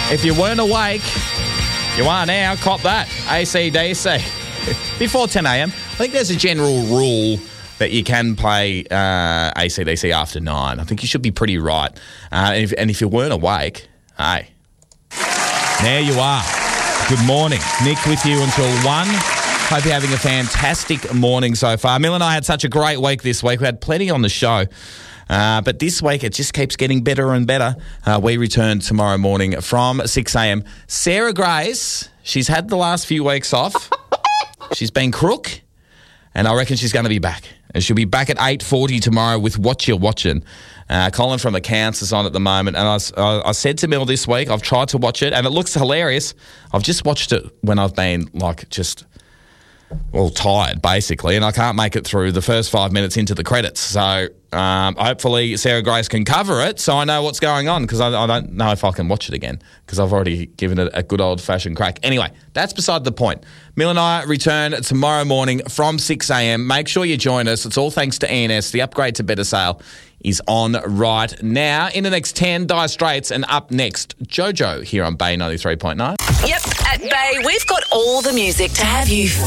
If you weren't awake, you are now. Cop that. AC/DC. Before 10 a.m. I think there's a general rule that you can play AC/DC after 9. I think you should be pretty right. And if you weren't awake, hey, there you are. Good morning. Nick with you until 1. Hope you're having a fantastic morning so far. Mill and I had such a great week this week. We had plenty on the show. But this week, it just keeps getting better and better. We return tomorrow morning from 6 a.m. Sarah Grace, she's had the last few weeks off. She's been crook, and I reckon she's going to be back. And she'll be back at 8:40 tomorrow with What You're Watching. Colin from Accounts is on at the moment. And I said to Mill this week, I've tried to watch it, and it looks hilarious. I've just watched it when I've been, tired, basically, and I can't make it through the first 5 minutes into the credits. So hopefully Sarah Grace can cover it so I know what's going on, because I don't know if I can watch it again because I've already given it a good old-fashioned crack. Anyway, that's beside the point. Mill and I return tomorrow morning from 6 a.m. Make sure you join us. It's all thanks to ENS. The upgrade to better sale is on right now. In the next 10, Dire Straits, and up next, JoJo here on Bay 93.9. Yep, at Bay, we've got all the music to have you